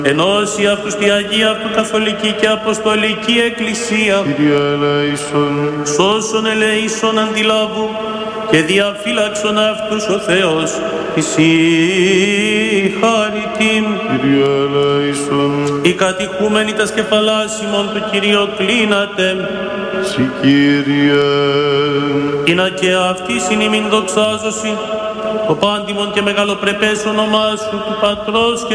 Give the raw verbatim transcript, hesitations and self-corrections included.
Ενώσει αυτούς τη Αγία αυτού Καθολική και Αποστολική Εκκλησία. Κύριε ελέησον. Σώσον ελέησον αντιλάβου και διαφύλαξον αυτούς ο Θεός εις η χάριτην. Κύριε ελέησον. Οι κατηχούμενοι τας κεφαλάς ημών του Κυρίου κλίνατε. Συ Κύριε. Ήνα και αυτή συνημήν δοξάζωση το πάντιμον και μεγαλοπρεπές όνομά σου του Πατρός και